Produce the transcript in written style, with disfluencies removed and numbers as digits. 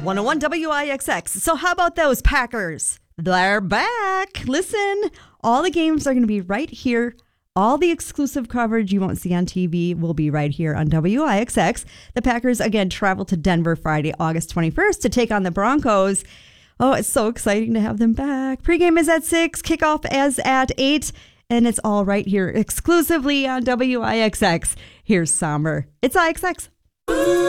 101 WIXX. So how about those Packers? They're back. Listen, all the games are going to be right here. All the exclusive coverage you won't see on TV will be right here on WIXX. The Packers, again, travel to Denver Friday, August 21st to take on the Broncos. Oh, it's so exciting to have them back. Pregame is at 6, kickoff is at 8, and it's all right here exclusively on WIXX. Here's Somber. It's IXX.